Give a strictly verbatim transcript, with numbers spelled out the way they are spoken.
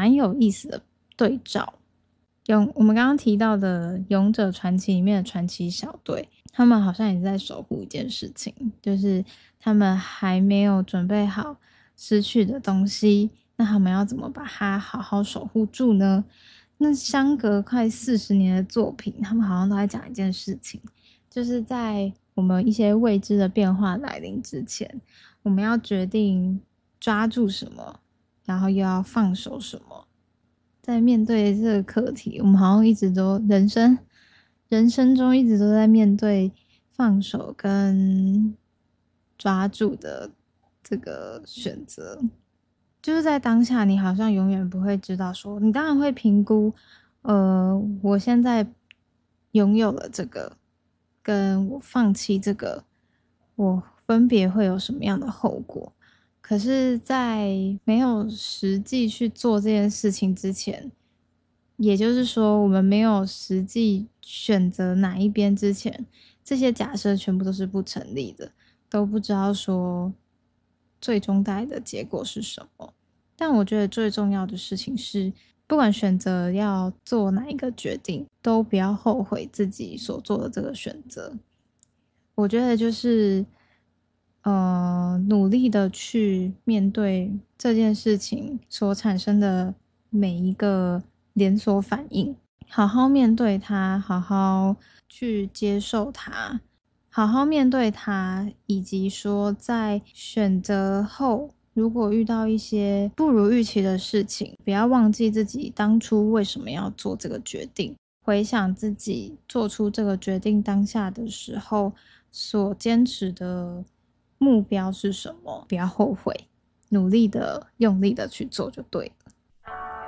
蛮有意思的对照。勇我们刚刚提到的《勇者传奇》里面的传奇小队，他们好像也是在守护一件事情，就是他们还没有准备好失去的东西，那他们要怎么把它好好守护住呢？那相隔快四十年的作品，他们好像都在讲一件事情，就是在我们一些未知的变化来临之前，我们要决定抓住什么，然后又要放手什么。在面对这个课题，我们好像一直都人生人生中一直都在面对放手跟抓住的这个选择。就是在当下，你好像永远不会知道说，你当然会评估，呃，我现在拥有了这个，跟我放弃这个，我分别会有什么样的后果。可是在没有实际去做这件事情之前，也就是说我们没有实际选择哪一边之前，这些假设全部都是不成立的，都不知道说最终带来的结果是什么。但我觉得最重要的事情是，不管选择要做哪一个决定，都不要后悔自己所做的这个选择。我觉得就是呃，努力的去面对这件事情所产生的每一个连锁反应，好好面对它，好好去接受它，好好面对它，以及说在选择后，如果遇到一些不如预期的事情，不要忘记自己当初为什么要做这个决定，回想自己做出这个决定当下的时候所坚持的目标是什么，不要后悔，努力的用力的去做就对。